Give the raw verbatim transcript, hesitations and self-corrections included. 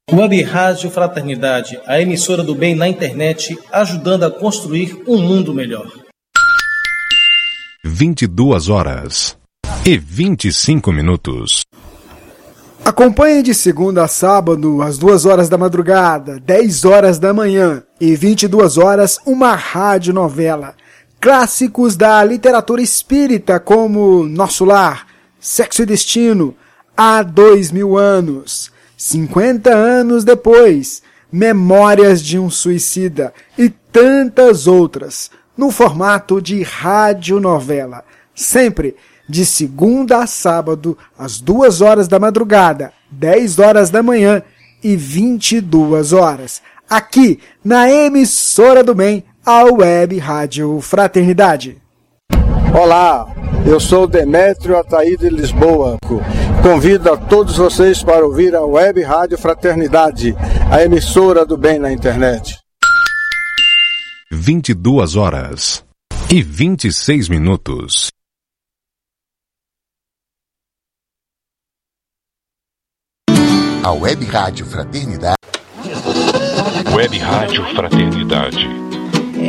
Web Rádio Fraternidade, a emissora do bem na internet, ajudando a construir um mundo melhor. vinte e duas horas e vinte e cinco minutos. Acompanhe de segunda a sábado, às duas horas da madrugada, dez horas da manhã e vinte e duas horas, uma radionovela. Clássicos da literatura espírita como Nosso Lar, Sexo e Destino, Há Dois Mil Anos, cinquenta anos depois, Memórias de um Suicida e tantas outras, no formato de radionovela. Sempre de segunda a sábado, às duas horas da madrugada, dez horas da manhã e vinte e duas horas. Aqui, na emissora do bem, a Web Rádio Fraternidade. Olá, eu sou Demétrio Ataíde Lisboa. Convido a todos vocês para ouvir a Web Rádio Fraternidade, a emissora do bem na internet. vinte e duas horas e vinte e seis minutos. A Web Rádio Fraternidade. Web Rádio Fraternidade.